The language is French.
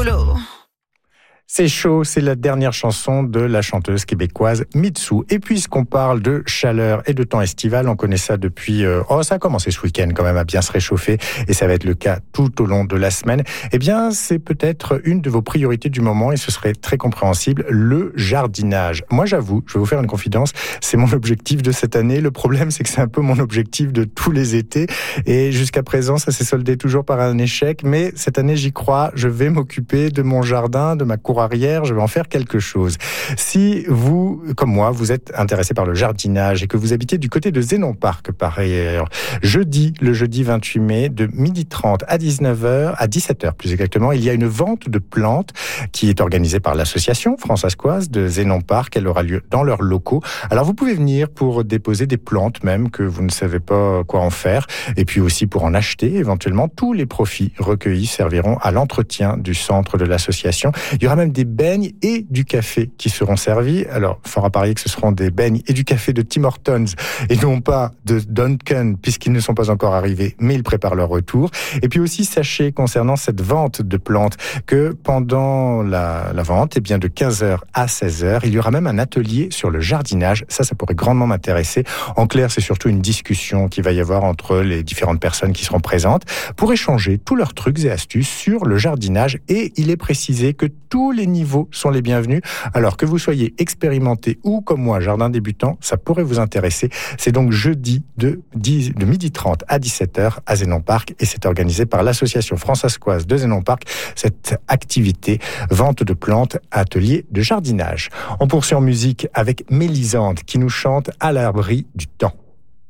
boulot. C'est chaud, c'est la dernière chanson de la chanteuse québécoise Mitsou. Et puisqu'on parle de chaleur et de temps estival, on connaît ça depuis... ça a commencé ce week-end quand même à bien se réchauffer et ça va être le cas tout au long de la semaine. Eh bien, c'est peut-être une de vos priorités du moment et ce serait très compréhensible, le jardinage. Moi, j'avoue, je vais vous faire une confidence, c'est mon objectif de cette année. Le problème, c'est que c'est un peu mon objectif de tous les étés et jusqu'à présent, ça s'est soldé toujours par un échec. Mais cette année, j'y crois, je vais m'occuper de mon jardin, de ma cour arrière, je vais en faire quelque chose. Si vous, comme moi, vous êtes intéressé par le jardinage et que vous habitez du côté de Zénon Parc, par ailleurs, le jeudi 28 mai, de 12h30 à 19h, à 17h plus exactement, il y a une vente de plantes qui est organisée par l'association France-Ascoise de Zénon Parc. Elle aura lieu dans leurs locaux. Alors vous pouvez venir pour déposer des plantes même que vous ne savez pas quoi en faire et puis aussi pour en acheter éventuellement. Tous les profits recueillis serviront à l'entretien du centre de l'association. Il y aura même des beignes et du café qui seront servis. Alors, fort à parier que ce seront des beignes et du café de Tim Hortons et non pas de Dunkin', puisqu'ils ne sont pas encore arrivés, mais ils préparent leur retour. Et puis aussi, sachez concernant cette vente de plantes que pendant la vente, eh bien de 15h à 16h, il y aura même un atelier sur le jardinage. Ça pourrait grandement m'intéresser. En clair, c'est surtout une discussion qui va y avoir entre les différentes personnes qui seront présentes pour échanger tous leurs trucs et astuces sur le jardinage. Et il est précisé que tous les niveaux sont les bienvenus. Alors que vous soyez expérimenté ou comme moi, jardin débutant, ça pourrait vous intéresser. C'est donc jeudi de 12h30 à 17h à Zénon Parc et c'est organisé par l'association France-Ascoise de Zénon Parc. Cette activité, vente de plantes, atelier de jardinage. On poursuit en musique avec Mélisande qui nous chante À l'abri du temps.